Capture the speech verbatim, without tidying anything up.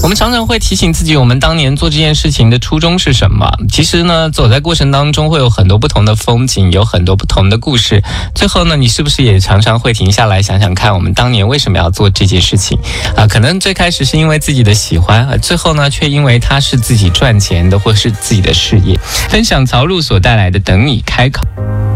我们常常会提醒自己，我们当年做这件事情的初衷是什么？其实呢，走在过程当中会有很多不同的风景，有很多不同的故事。最后呢，你是不是也常常会停下来想想看，我们当年为什么要做这件事情？啊，可能最开始是因为自己的喜欢，而最后呢，却因为它是自己赚钱的，或是自己的事业。分享曹露所带来的《等你开口》。